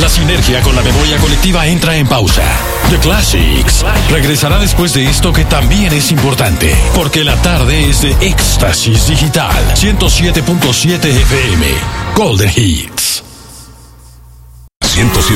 la sinergia con la memoria colectiva entra en pausa. The Classics regresará después de esto que también es importante, porque la tarde es de Éxtasis Digital 107.7 FM Golden Hits. 107.